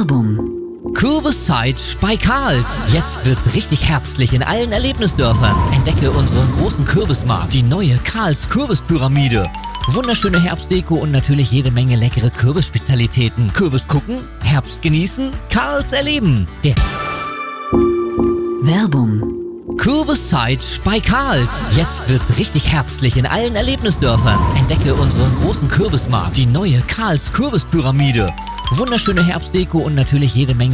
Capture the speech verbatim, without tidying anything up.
Werbung. Kürbiszeit bei Karls. Jetzt wird's richtig herbstlich in allen Erlebnisdörfern. Entdecke unseren großen Kürbismarkt, die neue Karls Kürbispyramide. Wunderschöne Herbstdeko und natürlich jede Menge leckere Kürbisspezialitäten. Kürbis gucken, Herbst genießen, Karls erleben. Der Werbung. Kürbiszeit bei Karls. Jetzt wird's richtig herbstlich in allen Erlebnisdörfern. Entdecke unseren großen Kürbismarkt, die neue Karls Kürbispyramide. Wunderschöne Herbstdeko und natürlich jede Menge